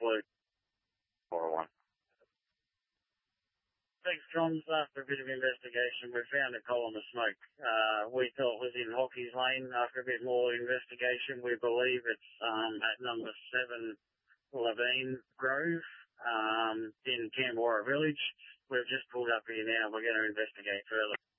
conclude. 401. Thanks, Johns. After a bit of investigation, we found a column of smoke. We thought it was in Hockey's Lane. After a bit more investigation, we believe it's at number 7 Levine Grove in Canberra Village. We've just pulled up here now. We're going to investigate further.